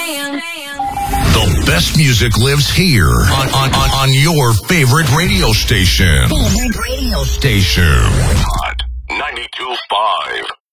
The best music lives here on your favorite radio station. Hot 92.5.